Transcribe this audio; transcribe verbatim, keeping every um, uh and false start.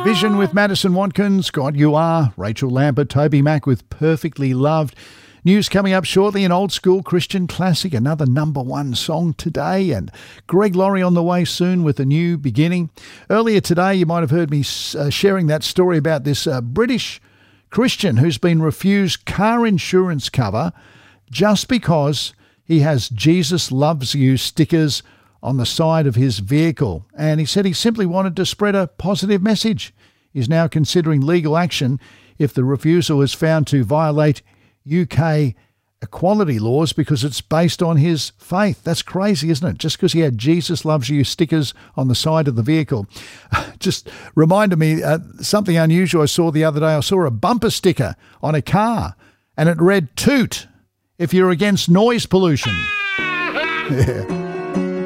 Vision with Madison Watkins, God You Are, Rachel Lambert, Toby Mac with Perfectly Loved. News coming up shortly, an old school Christian classic, another number one song today, and Greg Laurie on the way soon with a new beginning. Earlier today, you might have heard me uh, sharing that story about this uh, British Christian who's been refused car insurance cover just because he has Jesus Loves You stickers on the side of his vehicle. And he said he simply wanted to spread a positive message. He's now considering legal action if the refusal is found to violate U K equality laws because it's based on his faith. That's crazy, isn't it? Just because he had Jesus Loves You stickers on the side of the vehicle. Just reminded me uh, something unusual I saw the other day. I saw a bumper sticker on a car and it read, "Toot if you're against noise pollution." Yeah.